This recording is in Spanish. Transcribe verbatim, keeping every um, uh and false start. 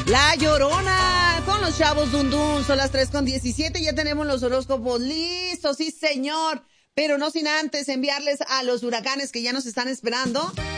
La Llorona con los chavos Dundun. Son las tres con diecisiete. Ya tenemos los horóscopos listos, sí señor. Pero no sin antes enviarles a los huracanes que ya nos están esperando